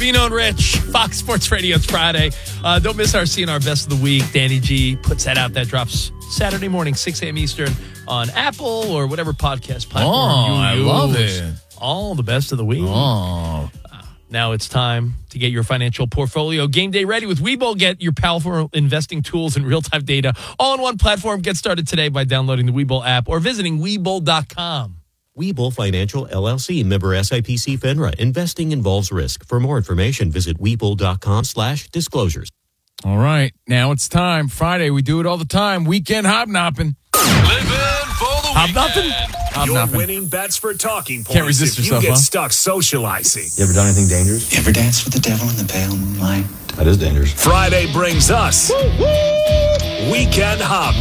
Covino and Rich, Fox Sports Radio. It's Friday. Don't miss our CNR Best of the Week. Danny G puts that out. That drops Saturday morning, 6 a.m. Eastern on Apple or whatever podcast platform you use. I love it. All the best of the week. Oh. Now it's time to get your financial portfolio game day ready with Webull. Get your powerful investing tools and real-time data all on one platform. Get started today by downloading the Webull app or visiting Webull.com. Webull Financial, LLC, member SIPC FINRA. Investing involves risk. For more information, visit Webull.com/disclosures. All right. Now it's time. Friday. We do it all the time. Weekend hobnobbing. Living for the Hobnobbing? weekend. Hobnobbing. You're winning bets for talking points. Can't resist if yourself, you get huh? stuck socializing. You ever done anything dangerous? You ever danced with the devil in the pale moonlight? That is dangerous. Friday brings us Weekend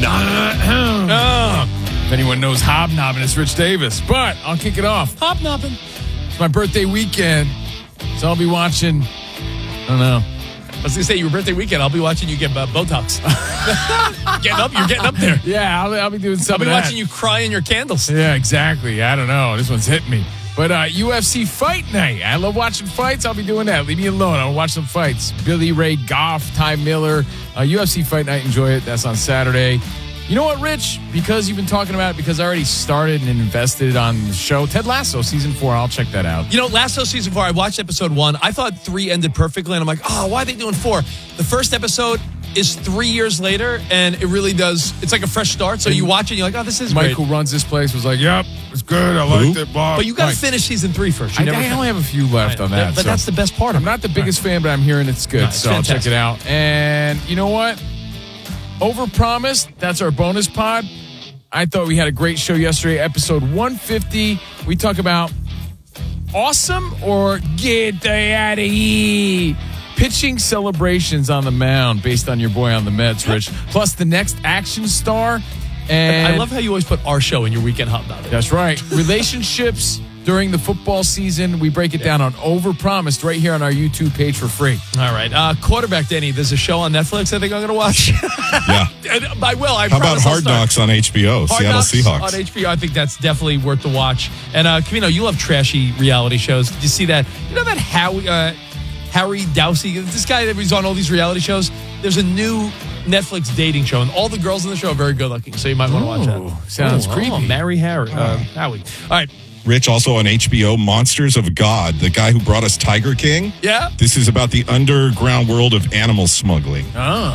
Hobnobbing. If anyone knows hobnobbing, it's Rich Davis. But I'll kick it off. Hobnobbing. It's my birthday weekend, so I'll be watching, I don't know. I was going to say, your birthday weekend, I'll be watching you get Botox. You're getting up there. Yeah, I'll be doing I'll something. be watching you cry in your candles. Yeah, exactly. I don't know. This one's hitting me. But UFC Fight Night. I love watching fights. I'll be doing that. Leave me alone. I'll watch some fights. Billy Ray Goff, Ty Miller. UFC Fight Night. Enjoy it. That's on Saturday. You know what, Rich? Because you've been talking about it, because I already started and invested on the show, Ted Lasso, season 4. I'll check that out. You know, Lasso season 4, I watched episode 1. I thought 3 ended perfectly, and I'm like, why are they doing 4? The first episode is 3 years later, and it really does. It's like a fresh start. So you watch it, and you're like, this is Mike, great. who runs this place, was like, yep, it's good. I liked it. Blah. But you got to Mike. finish season 3 first. I only have a few left on that. But that's the best part I'm of it. not the biggest fan, but I'm hearing it's good, It's so I'll check fantastic. it out. And you know what? Overpromised, that's our bonus pod. I thought we had a great show yesterday, episode 150. We talk about awesome or get the out of here. Pitching celebrations on the mound based on your boy on the Mets, Rich. Plus the next action star. And I love how you always put our show in your weekend hobnobbing. that's right. Relationships during the football season. We break it down on Overpromised right here on our YouTube page for free. All right. Quarterback, Danny, there's a show on Netflix I think I'm going to watch. Yeah. And I will. I How about promise I'll Hard start. Knocks on HBO? Hard Seattle Knocks Seahawks. on HBO. I think that's definitely worth the watch. And Camino, you love trashy reality shows. Did you see that? You know that Harry Dowsey, this guy that was on all these reality shows? There's a new Netflix dating show, and all the girls in the show are very good looking, so you might want to watch that. Sounds creepy. Marry Harry. Howie. All right. Rich, also on HBO, Monsters of God, the guy who brought us Tiger King. Yeah. This is about the underground world of animal smuggling.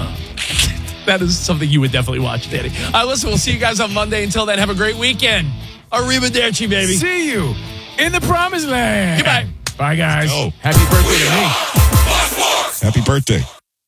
That is something you would definitely watch, Danny. All right, listen, we'll see you guys on Monday. Until then, have a great weekend. Arrivederci, baby. See you in the promised land. Goodbye. Bye, guys. Go. Happy birthday to me. Happy birthday.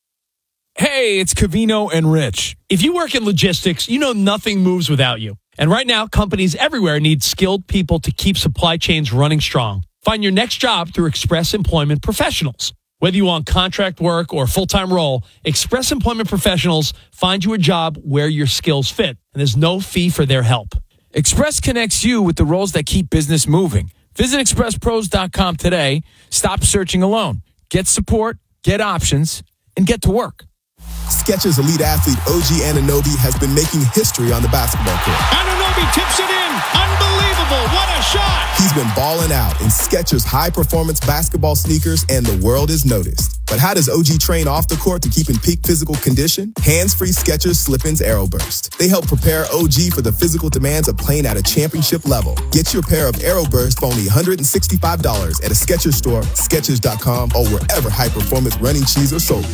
Hey, it's Covino and Rich. If you work in logistics, you know nothing moves without you. And right now, companies everywhere need skilled people to keep supply chains running strong. Find your next job through Express Employment Professionals. Whether you want contract work or a full-time role, Express Employment Professionals find you a job where your skills fit. And there's no fee for their help. Express connects you with the roles that keep business moving. Visit expresspros.com today. Stop searching alone. Get support, get options, and get to work. Skechers elite athlete OG Anunoby has been making history on the basketball court. Anunoby tips it in. Unbelievable. What a shot. He's been balling out in Skechers high-performance basketball sneakers, and the world is noticed. But how does OG train off the court to keep in peak physical condition? Hands-free Skechers Slip-ins Aeroburst. They help prepare OG for the physical demands of playing at a championship level. Get your pair of Aeroburst for only $165 at a Skechers store, Skechers.com, or wherever high-performance running shoes are sold.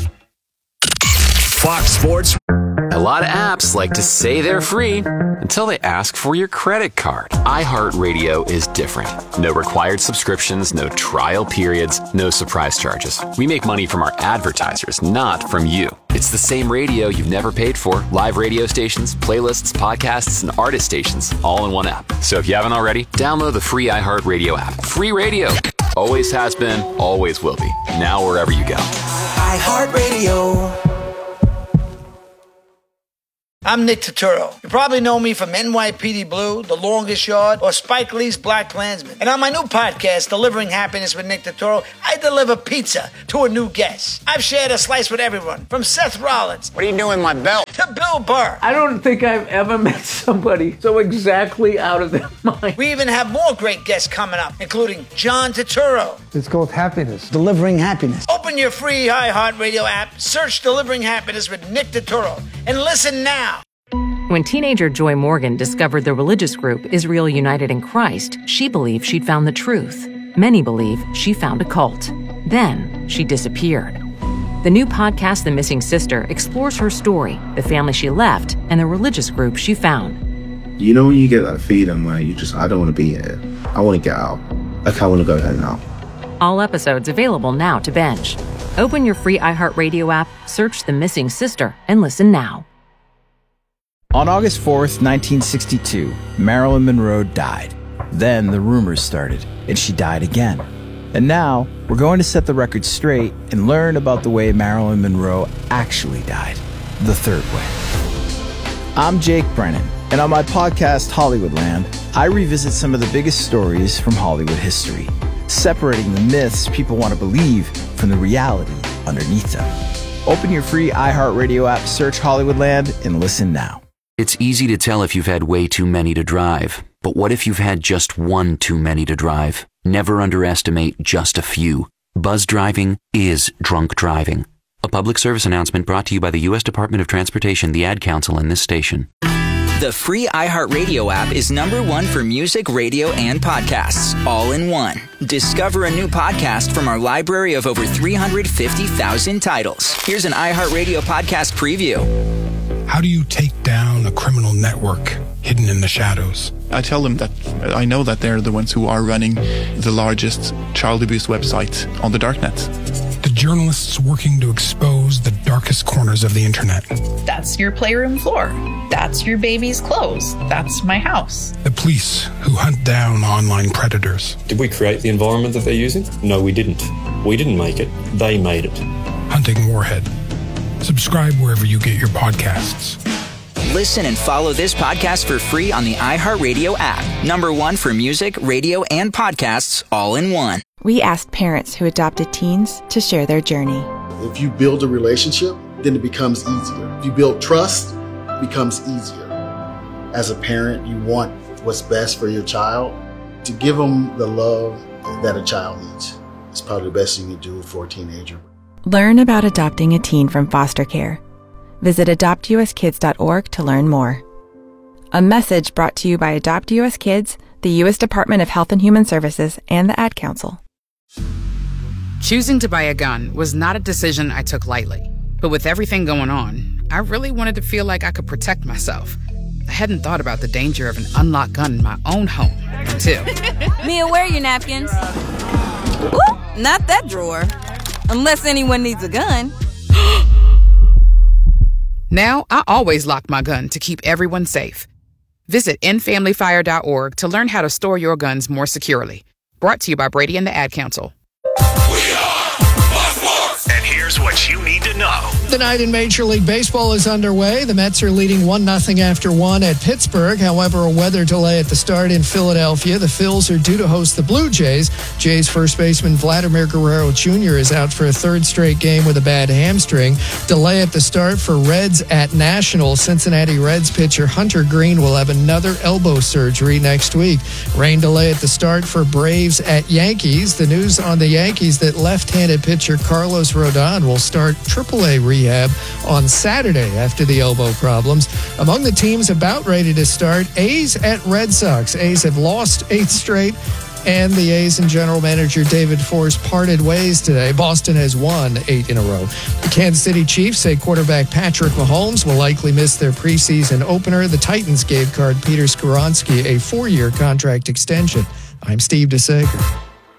Fox Sports. A lot of apps like to say they're free until they ask for your credit card. iHeartRadio is different. No required subscriptions, no trial periods, no surprise charges. We make money from our advertisers, not from you. It's the same radio you've never paid for. Live radio stations, playlists, podcasts, and artist stations all in one app. So if you haven't already, download the free iHeartRadio app. Free radio. Always has been, always will be. Now wherever you go. iHeartRadio. I'm Nick Turturro. You probably know me from NYPD Blue, The Longest Yard, or Spike Lee's Black Klansman. And on my new podcast, Delivering Happiness with Nick Turturro, I deliver pizza to a new guest. I've shared a slice with everyone, from Seth Rollins. What are you doing with my belt? To Bill Burr. I don't think I've ever met somebody so exactly out of their mind. We even have more great guests coming up, including John Turturro. It's called Happiness. Delivering Happiness. Open your free iHeartRadio app, search Delivering Happiness with Nick Turturro, and listen now. When teenager Joy Morgan discovered the religious group Israel United in Christ, she believed she'd found the truth. Many believe she found a cult. Then she disappeared. The new podcast, The Missing Sister, explores her story, the family she left, and the religious group she found. You know when you get that feeling where I don't want to be here. I want to get out. Like, I want to go home now. All episodes available now to binge. Open your free iHeartRadio app, search The Missing Sister, and listen now. On August 4th, 1962, Marilyn Monroe died. Then the rumors started, and she died again. And now, we're going to set the record straight and learn about the way Marilyn Monroe actually died, the third way. I'm Jake Brennan, and on my podcast, Hollywoodland, I revisit some of the biggest stories from Hollywood history, separating the myths people want to believe from the reality underneath them. Open your free iHeartRadio app, search Hollywoodland, and listen now. It's easy to tell if you've had way too many to drive, but what if you've had just one too many to drive? Never underestimate just a few. Buzz driving is drunk driving. A public service announcement brought to you by the U.S. Department of Transportation, the Ad Council, and this station. The free iHeartRadio app is #1 for music, radio, and podcasts, all in one. Discover a new podcast from our library of over 350,000 titles. Here's an iHeartRadio podcast preview. How do you take down a criminal network hidden in the shadows? I tell them that I know that they're the ones who are running the largest child abuse website on the darknet. The journalists working to expose the darkest corners of the internet. That's your playroom floor. That's your baby's clothes. That's my house. The police who hunt down online predators. Did we create the environment that they're using? No, we didn't. We didn't make it. They made it. Hunting Warhead. Subscribe wherever you get your podcasts. Listen and follow this podcast for free on the iHeartRadio app. #1 for music, radio, and podcasts, all in one. We asked parents who adopted teens to share their journey. If you build a relationship, then it becomes easier. If you build trust, it becomes easier. As a parent, you want what's best for your child. To give them the love that a child needs is probably the best thing you can do for a teenager. Learn about adopting a teen from foster care. Visit adoptuskids.org to learn more. A message brought to you by Adopt U.S. Kids, the U.S. Department of Health and Human Services, and the Ad Council. Choosing to buy a gun was not a decision I took lightly. But with everything going on, I really wanted to feel like I could protect myself. I hadn't thought about the danger of an unlocked gun in my own home until... Mia, where are your napkins? Ooh, not that drawer. Unless anyone needs a gun. Now, I always lock my gun to keep everyone safe. Visit endfamilyfire.org to learn how to store your guns more securely. Brought to you by Brady and the Ad Council. And here's what you need to know. Tonight in Major League Baseball is underway. The Mets are leading 1-0 after 1 at Pittsburgh. However, a weather delay at the start in Philadelphia. The Phils are due to host the Blue Jays. Jays first baseman Vladimir Guerrero Jr. is out for a third straight game with a bad hamstring. Delay at the start for Reds at Nationals. Cincinnati Reds pitcher Hunter Green will have another elbow surgery next week. Rain delay at the start for Braves at Yankees. The news on the Yankees that left-handed pitcher Carlos Rodon will start AAA rehab on Saturday after the elbow problems. Among the teams about ready to start, A's at Red Sox. A's have lost 8 straight, and the A's and general manager David Forst parted ways today. Boston has won 8 in a row. The Kansas City Chiefs say quarterback Patrick Mahomes will likely miss their preseason opener. The Titans gave guard Peter Skoronski a 4-year contract extension. I'm Steve DeSager.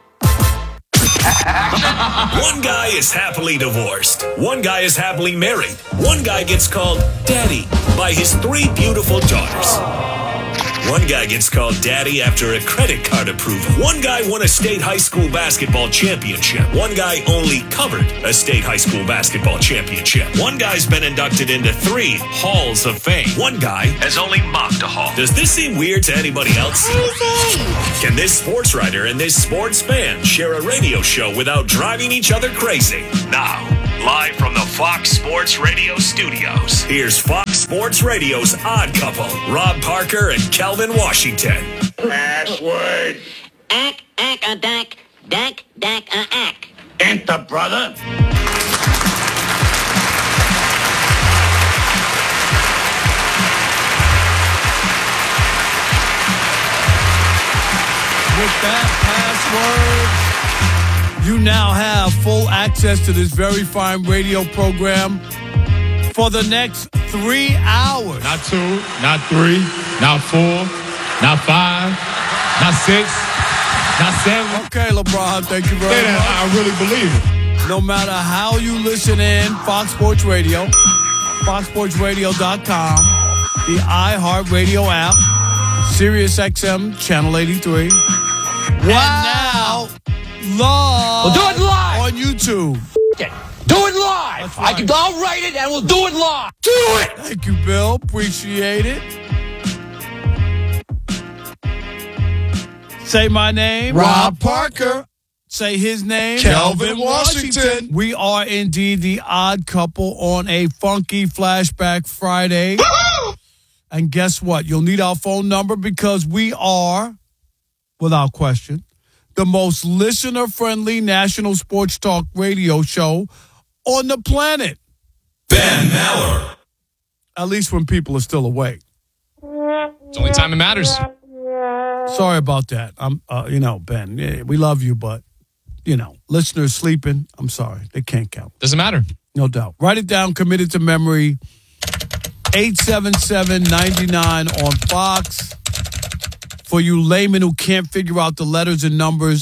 One guy is happily divorced. One guy is happily married. One guy gets called daddy by his 3 beautiful daughters. One guy gets called daddy after a credit card approval. One guy won a state high school basketball championship. One guy only covered a state high school basketball championship. One guy's been inducted into 3 halls of fame. One guy has only mopped a hall. Does this seem weird to anybody else? Can this sports writer and this sports fan share a radio show without driving each other crazy? Now, live from the Fox Sports Radio studios, here's Fox Sports Radio's Odd Couple, Rob Parker and Kelvin Washington. Password. Ack, a dack, dack, a ack. Enter, brother. With that password, you now have full access to this very fine radio program for the next 3 hours. Not 2, not 3, not 4, not 5, not 6, not 7. Okay, LeBron, thank you very much. I really believe it. No matter how you listen in, Fox Sports Radio, foxsportsradio.com, the iHeartRadio app, Sirius XM, Channel 83. Wow. And now, live. We'll do it live on YouTube. Do it live. Right. I'll write it and we'll do it live. Do it. Thank you, Bill. Appreciate it. Say my name. Rob Parker. Say his name. Kelvin Washington. We are indeed the Odd Couple on a funky Flashback Friday. And guess what? You'll need our phone number because we are, without question, the most listener-friendly national sports talk radio show on the planet. Ben Maller. At least when people are still awake. It's the only time it matters. Sorry about that. Ben, we love you, but, listeners sleeping, I'm sorry. They can't count. Doesn't matter. No doubt. Write it down, commit it to memory. 877-99 on Fox. For you laymen who can't figure out the letters and numbers,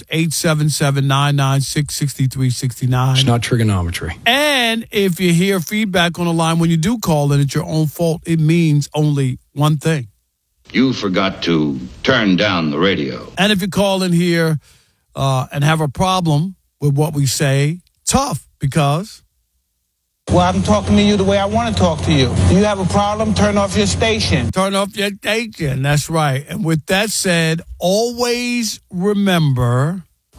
877-996-6369. It's not trigonometry. And if you hear feedback on the line when you do call and it's your own fault, it means only one thing. You forgot to turn down the radio. And if you call in here and have a problem with what we say, tough, because... Well, I'm talking to you the way I want to talk to you. Do you have a problem? Turn off your station. Turn off your station. That's right. And with that said, always remember...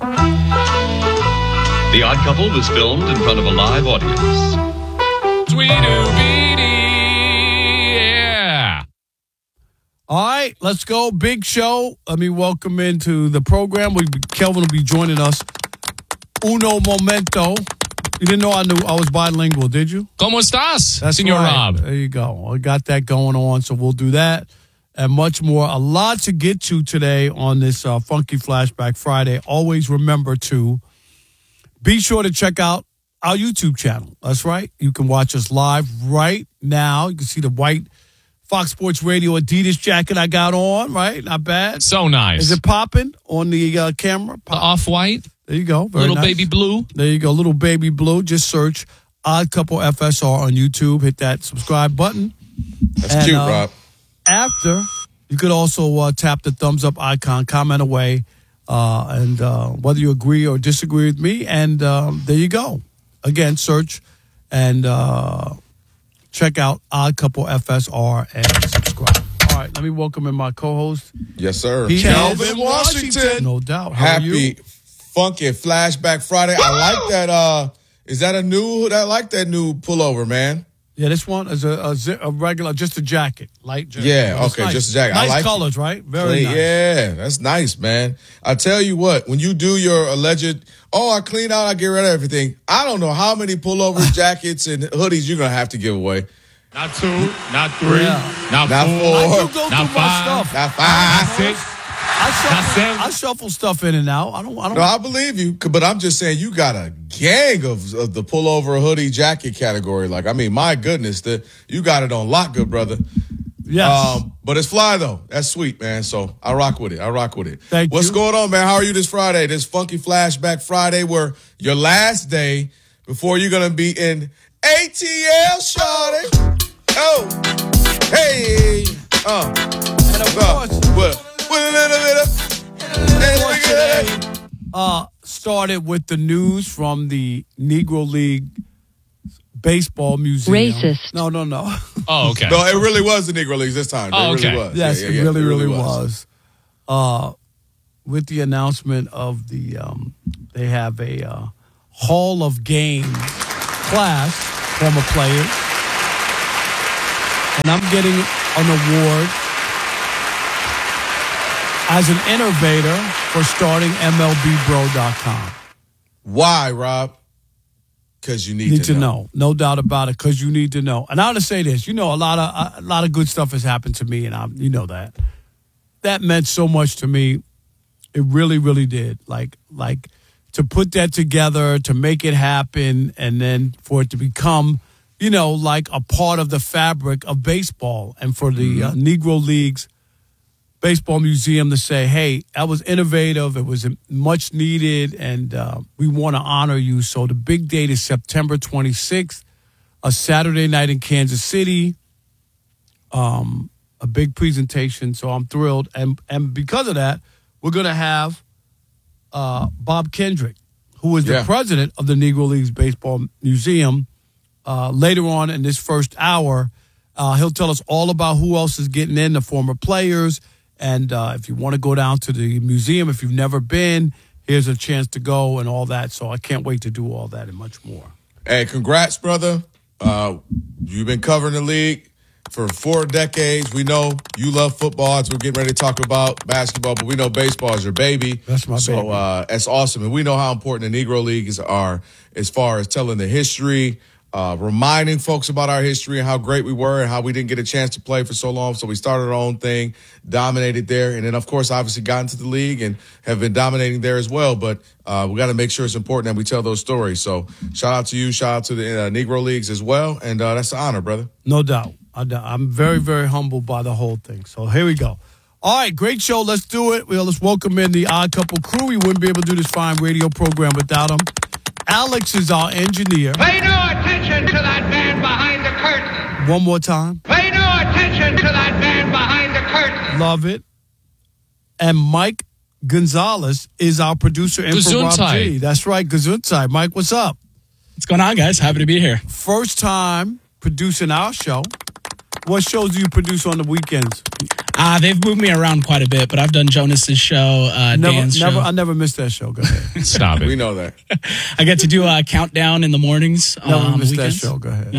The Odd Couple was filmed in front of a live audience. Yeah. All right, let's go. Big show. Let me welcome into the program. Kelvin will be joining us. Uno momento. You didn't know I was bilingual, did you? ¿Cómo estás, That's Senor right. Rob? There you go. I got that going on, so we'll do that and much more. A lot to get to today on this Funky Flashback Friday. Always remember to be sure to check out our YouTube channel. That's right. You can watch us live right now. You can see the white Fox Sports Radio Adidas jacket I got on, right? Not bad. So nice. Is it popping on the camera? The off-white. There you go. Very Little nice. baby blue. There you go. Little baby blue. Just search Odd Couple FSR on YouTube. Hit that subscribe button. That's cute, Rob. After, you could also tap the thumbs up icon, comment away, and whether you agree or disagree with me. And there you go. Again, search and check out Odd Couple FSR and subscribe. All right, let me welcome in my co-host. Yes, sir. Kelvin Washington. No doubt. How are you? Happy Funky Flashback Friday. I like that. Is that I like that new pullover, man. Yeah, this one is a regular, just a jacket, light jacket. Yeah, It's okay, nice. just a jacket. Nice I like colors, right? Very nice. Yeah, that's nice, man. I tell you what, when you do your alleged, I clean out, I get rid of everything. I don't know how many pullover jackets and hoodies you're going to have to give away. Not 2, not 3, not 4, I do go not through my 5, stuff. not 5, not 6. I shuffle stuff in and out. I don't. No, I believe you, but I'm just saying you got a gang of the pullover hoodie jacket category. Like, I mean, my goodness, you got it on lock, good brother. Yes. But it's fly though. That's sweet, man. So I rock with it. Thank you. What's going on, man? How are you this Friday? This Funky Flashback Friday, where your last day before you're gonna be in ATL, shawty. Oh, hey, And of course, started with the news from the Negro League Baseball Museum. Racist. No. Oh, okay. No, it really was the Negro Leagues this time. Oh, okay. Really was. Yes, Yeah, it really was. With the announcement of the, they have a Hall of Game class, former players. And I'm getting an award as an innovator for starting MLBBro.com. Why, Rob? Because you need to know. No doubt about it, because you need to know. And I want to say this. You know, a lot of good stuff has happened to me, and you know that. That meant so much to me. It really, really did. Like to put that together, to make it happen, and then for it to become, you know, like a part of the fabric of baseball. And for the Negro Leagues Baseball Museum to say, hey, that was innovative, it was much needed, and we want to honor you. So the big date is September 26th, a Saturday night in Kansas City, a big presentation. So I'm thrilled. And because of that, we're going to have Bob Kendrick, who is the president of the Negro Leagues Baseball Museum, later on in this first hour. He'll tell us all about who else is getting in, the former players. And if you want to go down to the museum, if you've never been, here's a chance to go and all that. So I can't wait to do all that and much more. Hey, congrats, brother. You've been covering the league for 4 decades. We know you love football, as we're getting ready to talk about basketball, but we know baseball is your baby. That's my baby. So that's awesome. And we know how important the Negro Leagues are as far as telling the history, reminding folks about our history and how great we were and how we didn't get a chance to play for so long. So we started our own thing, dominated there, and then, of course, obviously got into the league and have been dominating there as well. But we got to make sure it's important that we tell those stories. So shout out to you. Shout out to the Negro Leagues as well. And that's an honor, brother. No doubt. I'm very, very humbled by the whole thing. So here we go. All right, great show. Let's do it. Let's welcome in the Odd Couple crew. We wouldn't be able to do this fine radio program without them. Alex is our engineer. Pay no attention to that man behind the curtain. One more time. Pay no attention to that man behind the curtain. Love it. And Mike Gonzalez is our producer in for Rob G. That's right, Gesundheit. Mike, what's up? What's going on, guys? Happy to be here. First time producing our show. What shows do you produce on the weekends? They've moved me around quite a bit, but I've done Jonas's show, Dan's show. I never missed that show. Go ahead. Stop it. We know that. I get to do a countdown in the mornings. Never missed that show. Go ahead.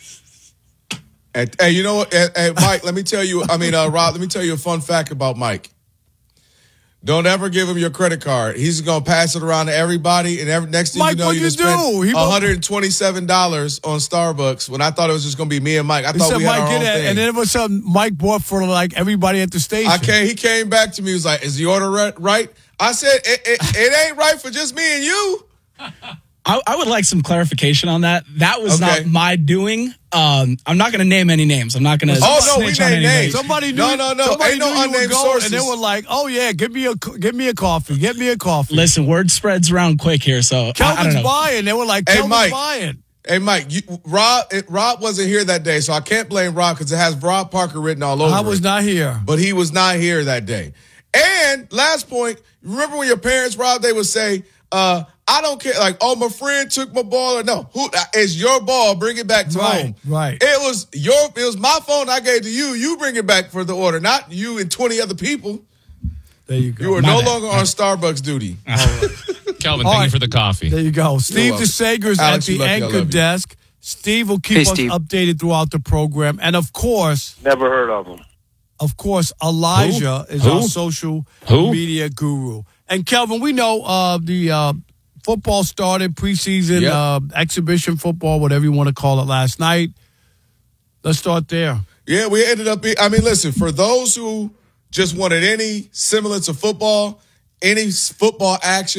Hey, you know what? Hey, Mike, let me tell you, Rob, let me tell you a fun fact about Mike. Don't ever give him your credit card. He's going to pass it around to everybody, and next thing Mike, you know, you spent $127 on Starbucks when I thought it was just going to be me and Mike. I thought we had our own thing. And then it was something Mike bought for like everybody at the station. He came back to me. He was like, is the order right? I said, it ain't right for just me and you. I would like some clarification on that. That was not my doing. I'm not going to name any names. I'm not going to. Oh no, we name names. Somebody knew. No. Ain't no unnamed sources. And they were like, "Oh yeah, give me a coffee. Get me a coffee." Listen, word spreads around quick here, so Kelvin's buying. They were like, "Kelvin's buying." Hey Mike, Rob wasn't here that day, so I can't blame Rob because it has Rob Parker written all over. I was not here, but he was not here that day. And last point, remember when your parents, Rob, they would say, I don't care. Like, oh, my friend took my ball. Or no, it's your ball. Bring it back to home. Right. It was my phone I gave to you. You bring it back for the order, not you and 20 other people. There you go. You are no longer on Starbucks duty. Calvin, thank you for the coffee. There you go. Steve DeSager's at the anchor desk. Steve will keep us updated throughout the program. And, of course. Never heard of him. Of course, Elijah is our social media guru. And, Kelvin, we know the football started, preseason, exhibition football, whatever you want to call it, last night. Let's start there. Yeah, we ended up listen, for those who just wanted any semblance of football, any football action,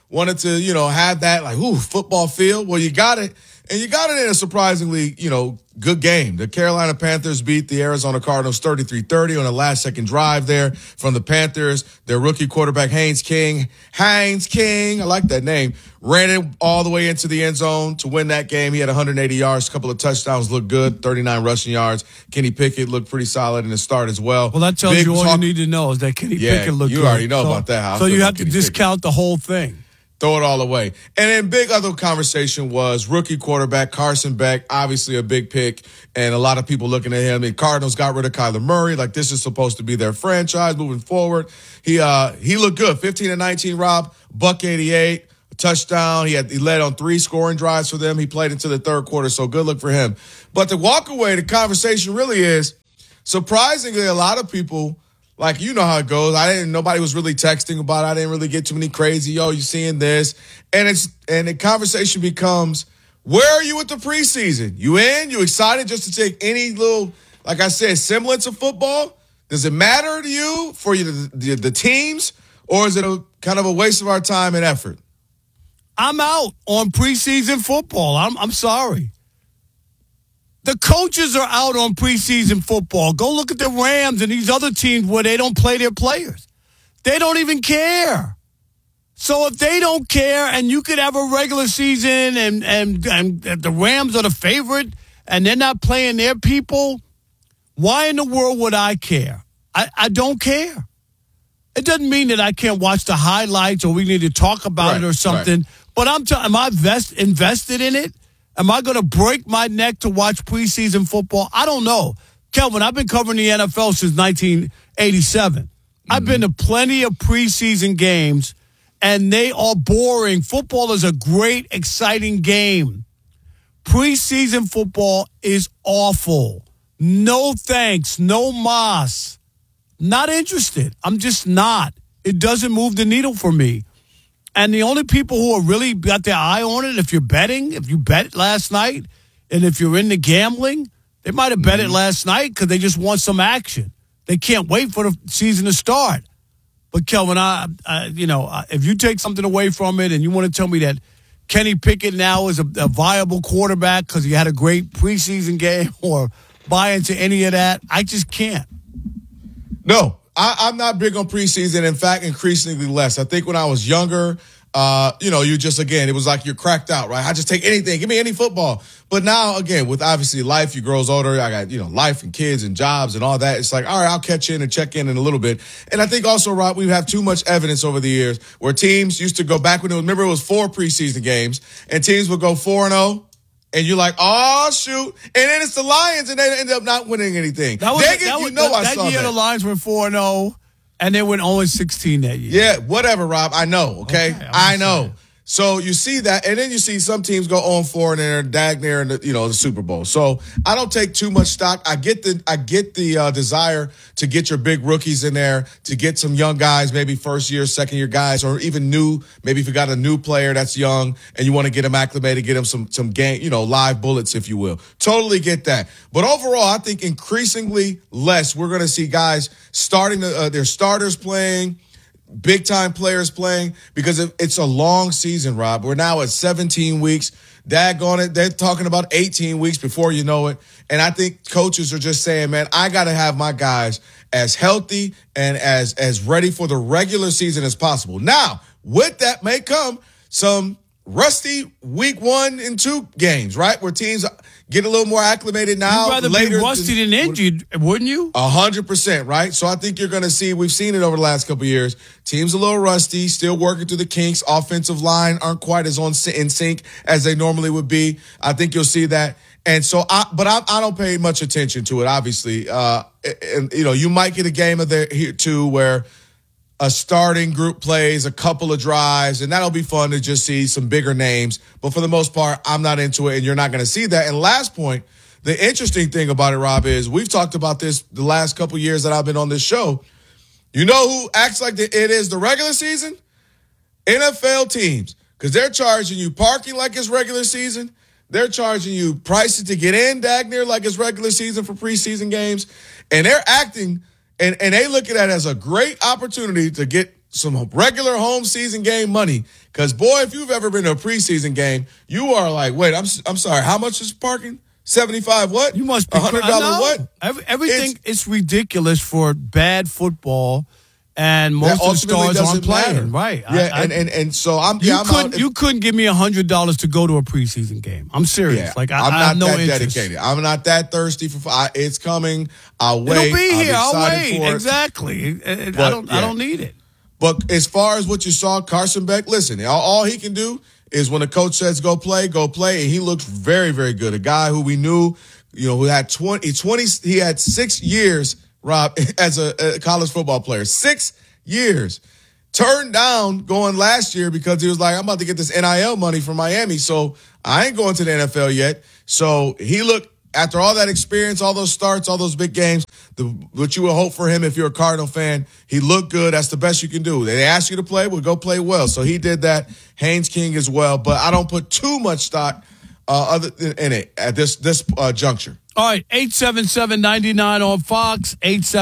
wanted to, have that football feel. Well, you got it. And you got it in a surprisingly, good game. The Carolina Panthers beat the Arizona Cardinals 33-30 on a last-second drive there from the Panthers. Their rookie quarterback, Haynes King, I like that name, ran it all the way into the end zone to win that game. He had 180 yards, a couple of touchdowns, looked good, 39 rushing yards. Kenny Pickett looked pretty solid in the start as well. Well, that tells you all you need to know is that Kenny Pickett looked good. You already know about that. So you have to discount the whole thing. Throw it all away. And then big other conversation was rookie quarterback Carson Beck, obviously a big pick, and a lot of people looking at him. The Cardinals got rid of Kyler Murray. Like, this is supposed to be their franchise moving forward. He looked good. 15-19, Rob, $188, a touchdown. He led on 3 scoring drives for them. He played into the third quarter, so good look for him. But to walk away, the conversation really is, surprisingly, a lot of people, like, you know how it goes. Nobody was really texting about it. I didn't really get too many crazy, you seeing this. And the conversation becomes, where are you with the preseason? You in? You excited just to take any little, like I said, semblance of football? Does it matter to you for you, the teams? Or is it kind of a waste of our time and effort? I'm out on preseason football. I'm sorry. The coaches are out on preseason football. Go look at the Rams and these other teams where they don't play their players. They don't even care. So if they don't care and you could have a regular season and the Rams are the favorite and they're not playing their people, why in the world would I care? I don't care. It doesn't mean that I can't watch the highlights or we need to talk about it or something. Right. But am I invested in it? Am I going to break my neck to watch preseason football? I don't know. Kelvin, I've been covering the NFL since 1987. Mm-hmm. I've been to plenty of preseason games, and they are boring. Football is a great, exciting game. Preseason football is awful. No thanks. No mas. Not interested. I'm just not. It doesn't move the needle for me. And the only people who are really got their eye on it, if you bet last night, and if you're into gambling, they might have bet it last night because they just want some action. They can't wait for the season to start. But Kelvin, if you take something away from it and you want to tell me that Kenny Pickett now is a viable quarterback because he had a great preseason game or buy into any of that, I just can't. No. I'm not big on preseason. In fact, increasingly less. I think when I was younger, you just, again, it was like you're cracked out, right? I just take anything. Give me any football. But now, again, with obviously life, you grows older. I got, life and kids and jobs and all that. It's like, all right, I'll catch in and check in a little bit. And I think also, Rob, we have too much evidence over the years where teams used to go back when it was 4 preseason games and teams would go 4-0. And you're like, oh, shoot. And then it's the Lions, and they end up not winning anything. That year the Lions went 4-0, and they went 0-16 that year. Yeah, whatever, Rob. I know, okay? I know. So you see that, and then you see some teams go 0-4 and they're dag near in the Super Bowl. So I don't take too much stock. I get the desire to get your big rookies in there, to get some young guys, maybe first year, second year guys, or even new. Maybe if you got a new player that's young and you want to get them acclimated, get them some game, live bullets, if you will. Totally get that. But overall, I think increasingly less we're going to see guys starting their starters playing. Big-time players playing because it's a long season, Rob. We're now at 17 weeks. Daggone it, they're talking about 18 weeks before you know it. And I think coaches are just saying, man, I got to have my guys as healthy and as ready for the regular season as possible. Now, with that may come some rusty week 1 and 2 games, right? Where teams get a little more acclimated now. You'd rather be rusty than injured, wouldn't you? 100%, right? So I think you're going to see, we've seen it over the last couple of years, teams a little rusty, still working through the kinks. Offensive line aren't quite as in sync as they normally would be. I think you'll see that. And so, I don't pay much attention to it, obviously. You might get a game of here too where a starting group plays a couple of drives, and that'll be fun to just see some bigger names. But for the most part, I'm not into it, and you're not going to see that. And last point, the interesting thing about it, Rob, is we've talked about this the last couple of years that I've been on this show. You know who acts like it is the regular season? NFL teams, because they're charging you parking like it's regular season. They're charging you prices to get in, Dagner, like it's regular season for preseason games. And they're acting, and they look at that as a great opportunity to get some regular home season game money. Because, boy, if you've ever been to a preseason game, you are like, wait, I'm sorry, how much is parking? 75 what? You must be $100 what? Everything is ridiculous for bad football, and most of the stars aren't playing. Right. Yeah, and so I'm out. You couldn't give me $100 to go to a preseason game. I'm serious. Yeah, like I'm I not have no that interest. dedicated. I'm not that thirsty for. It's coming. I'll wait. It'll be here. I'll wait. For it. Exactly. I don't need it. But as far as what you saw, Carson Beck, listen, all he can do is when the coach says go play, and he looked very, very good. A guy who we knew, who had 20, he had 6 years, Rob, as a college football player. 6 years. Turned down going last year because he was like, I'm about to get this NIL money from Miami, so I ain't going to the NFL yet. So he looked, after all that experience, all those starts, all those big games, what you would hope for him if you're a Cardinal fan, he looked good. That's the best you can do. They ask you to play, well, go play well. So he did that. Haynes King as well. But I don't put too much stock in it at this juncture. All right, 877-99 on Fox,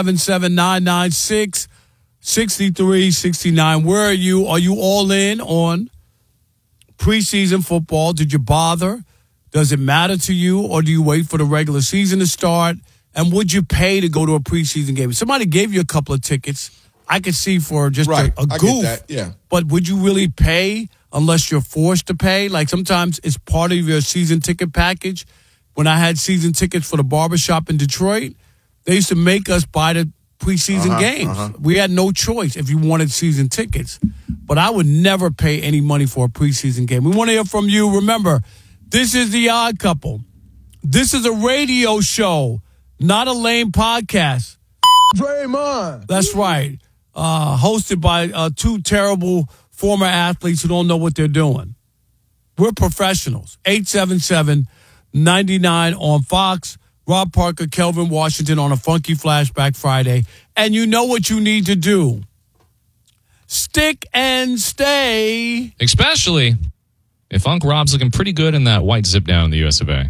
877-996-6369. Where are you? Are you all in on preseason football? Did you bother? Does it matter to you, or do you wait for the regular season to start? And would you pay to go to a preseason game? If somebody gave you a couple of tickets, I could see for just a goof. I get that, yeah. But would you really pay unless you're forced to pay? Like sometimes it's part of your season ticket package. When I had season tickets for the barbershop in Detroit, they used to make us buy the preseason games. We had no choice if you wanted season tickets. But I would never pay any money for a preseason game. We want to hear from you. Remember, this is The Odd Couple. This is a radio show, not a lame podcast. Draymond. That's right. Hosted by two terrible former athletes who don't know what they're doing. We're professionals. 877-99 on Fox. Rob Parker, Kelvin Washington on a Funky Flashback Friday. And you know what you need to do. Stick and stay. Especially if Unc Rob's looking pretty good in that white zip down in the US of A.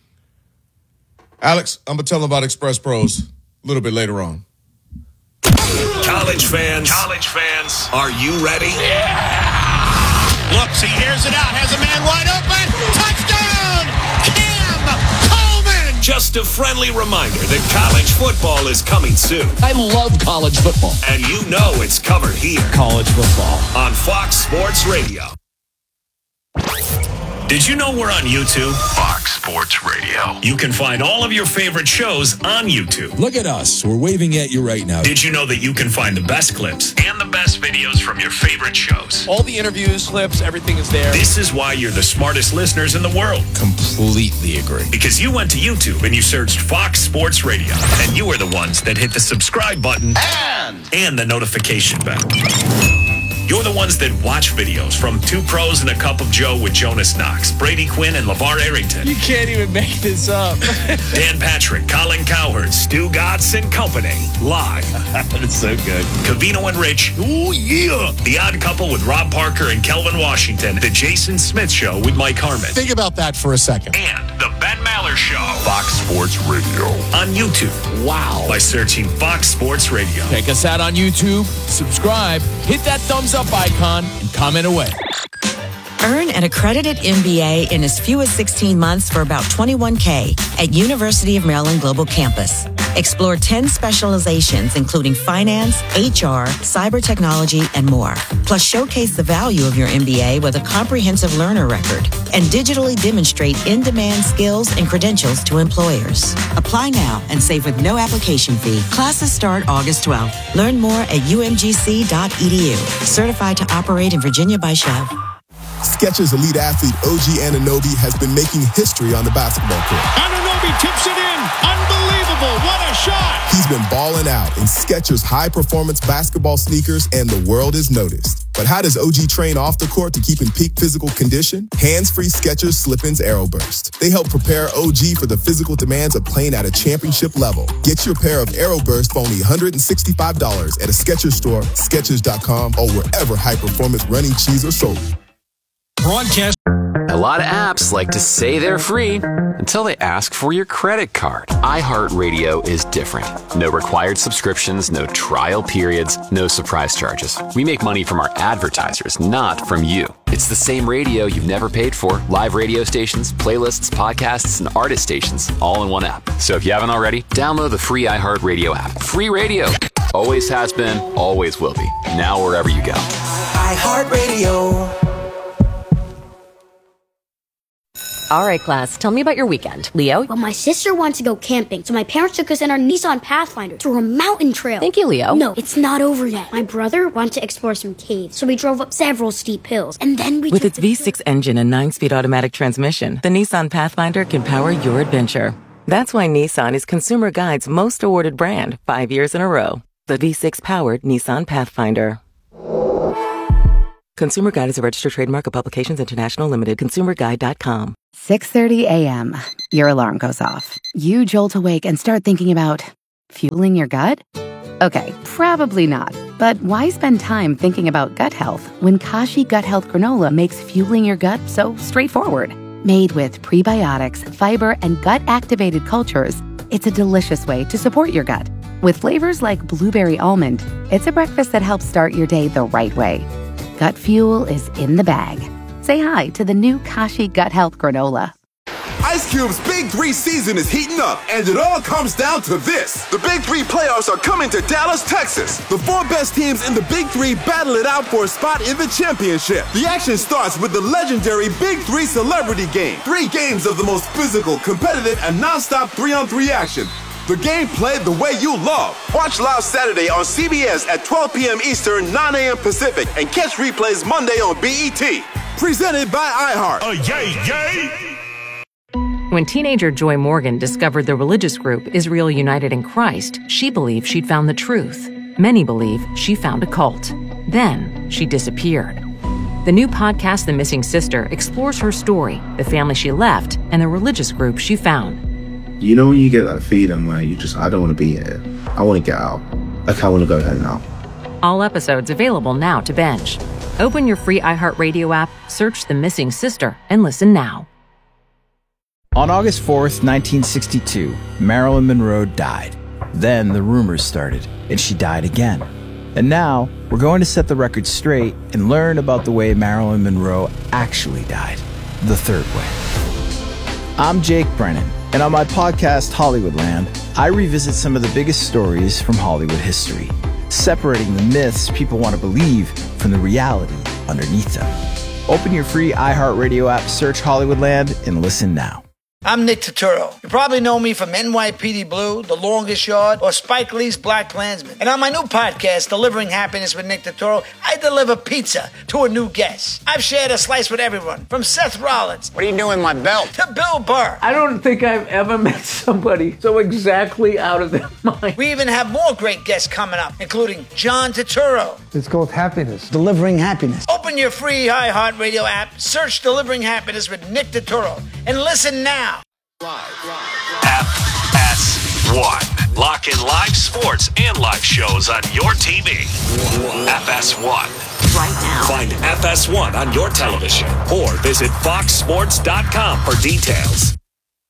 Alex, I'm going to tell them about Express Pros a little bit later on. College fans, are you ready? Yeah! Looks, he hears it out, has a man wide open. Touchdown! Cam Coleman! Just a friendly reminder that college football is coming soon. I love college football. And you know it's covered here. College football. On Fox Sports Radio. Did you know we're on YouTube? Fox Sports Radio. You can find all of your favorite shows on YouTube. Look at us. We're waving at you right now. Did you know that you can find the best clips and the best videos from your favorite shows? All the interviews, clips, everything is there. This is why you're the smartest listeners in the world. Completely agree. Because you went to YouTube and you searched Fox Sports Radio. And you are the ones that hit the subscribe button and the notification bell. You're the ones that watch videos from Two Pros and a Cup of Joe with Jonas Knox, Brady Quinn, and LeVar Arrington. You can't even make this up. Dan Patrick, Colin Cowherd, Stu Gatz and Company. Live. That's so good. Covino and Rich. Oh, yeah. The Odd Couple with Rob Parker and Kelvin Washington. The Jason Smith Show with Mike Harmon. Think about that for a second. And the Ben Maller Show. Fox Sports Radio. On YouTube. Wow. By searching Fox Sports Radio. Check us out on YouTube. Subscribe. Hit that thumbs up icon and comment away. Earn an accredited MBA in as few as 16 months for about $21K at University of Maryland Global Campus. Explore 10 specializations, including finance, HR, cyber technology, and more. Plus, showcase the value of your MBA with a comprehensive learner record and digitally demonstrate in-demand skills and credentials to employers. Apply now and save with no application fee. Classes start August 12th. Learn more at umgc.edu. Certified to operate in Virginia by Chev. Skechers elite athlete OG Anunoby has been making history on the basketball court. Anunoby tips it in. Unbelievable. What a shot. He's been balling out in Skechers high-performance basketball sneakers, and the world is noticed. But how does OG train off the court to keep in peak physical condition? Hands-free Skechers Slip-ins Aeroburst. They help prepare OG for the physical demands of playing at a championship level. Get your pair of Aeroburst for only $165 at a Skechers store, Skechers.com, or wherever high-performance running shoes are sold. Broadcast. A lot of apps like to say they're free until they ask for your credit card. iHeartRadio is different. No required subscriptions, no trial periods, no surprise charges. We make money from our advertisers, not from you. It's the same radio you've never paid for. Live radio stations, playlists, podcasts, and artist stations, all in one app. So if you haven't already, download the free iHeartRadio app. Free radio. Always has been, always will be. Now wherever you go. iHeartRadio. All right, class, tell me about your weekend. Leo? Well, my sister wants to go camping, so my parents took us in our Nissan Pathfinder through a mountain trail. Thank you, Leo. No, it's not over yet. My brother wants to explore some caves, so we drove up several steep hills, and then we With its V6 engine and 9-speed automatic transmission, the Nissan Pathfinder can power your adventure. That's why Nissan is Consumer Guide's most awarded brand 5 years in a row. The V6-powered Nissan Pathfinder. Consumer Guide is a registered trademark of Publications International Limited. ConsumerGuide.com. 6:30 a.m. Your alarm goes off. You jolt awake and start thinking about fueling your gut? Okay, probably not. But why spend time thinking about gut health when Kashi Gut Health Granola makes fueling your gut so straightforward? Made with prebiotics, fiber, and gut-activated cultures, it's a delicious way to support your gut. With flavors like blueberry almond, it's a breakfast that helps start your day the right way. Gut fuel is in the bag. Say hi to the new Kashi Gut Health Granola. Ice Cube's Big 3 season is heating up, and it all comes down to this. The Big 3 playoffs are coming to Dallas, Texas. The 4 best teams in the Big 3 battle it out for a spot in the championship. The action starts with the legendary Big 3 Celebrity Game. 3 games of the most physical, competitive, and non-stop 3-on-3 action. The game played the way you love. Watch live Saturday on CBS at 12 p.m. Eastern, 9 a.m. Pacific, and catch replays Monday on BET. Presented by iHeart. Yay, yay! When teenager Joy Morgan discovered the religious group Israel United in Christ, she believed she'd found the truth. Many believe she found a cult. Then she disappeared. The new podcast, The Missing Sister, explores her story, the family she left, and the religious group she found. You know when you get that feeling where I don't want to be here. I want to get out. Like I want to go home now. All episodes available now to binge. Open your free iHeartRadio app, search The Missing Sister, and listen now. On August 4th, 1962, Marilyn Monroe died. Then the rumors started, and she died again. And now, we're going to set the record straight and learn about the way Marilyn Monroe actually died. The third way. I'm Jake Brennan, and on my podcast, Hollywoodland, I revisit some of the biggest stories from Hollywood history, separating the myths people want to believe from the reality underneath them. Open your free iHeartRadio app, search Hollywoodland, and listen now. I'm Nick Turturro. You probably know me from NYPD Blue, The Longest Yard, or Spike Lee's BlacKkKlansman. And on my new podcast, Delivering Happiness with Nick Turturro, I deliver pizza to a new guest. I've shared a slice with everyone, from Seth Rollins. What are you doing with my belt? To Bill Burr. I don't think I've ever met somebody so exactly out of their mind. We even have more great guests coming up, including John Turturro. It's called Happiness. Delivering Happiness. Open your free iHeartRadio app, search Delivering Happiness with Nick Turturro, and listen now. FS1. Lock in live sports and live shows on your TV. FS1. Right now. Find FS1 on your television or visit foxsports.com for details.